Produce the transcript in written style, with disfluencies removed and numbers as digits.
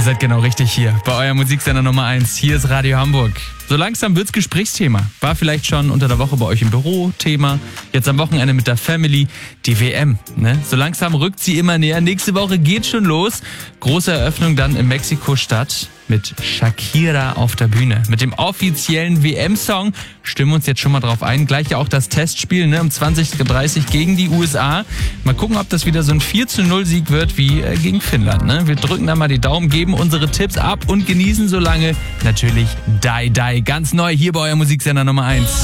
seid genau richtig hier bei eurem Musiksender Nummer 1. Hier ist Radio Hamburg. So langsam wird's Gesprächsthema. War vielleicht schon unter der Woche bei euch im Büro Thema. Jetzt am Wochenende mit der Family. Die WM, ne? So langsam rückt sie immer näher. Nächste Woche geht's schon los. Große Eröffnung dann in Mexiko-Stadt mit Shakira auf der Bühne. Mit dem offiziellen WM-Song. Stimmen uns jetzt schon mal drauf ein. Gleich ja auch das Testspiel, ne? Um 20:30 gegen die USA. Mal gucken, ob das wieder so ein 4-0-Sieg wird wie gegen Finnland, ne? Wir drücken da mal die Daumen, geben unsere Tipps ab und genießen so lange natürlich Die Die. Ganz neu hier bei eurem Musiksender Nummer 1.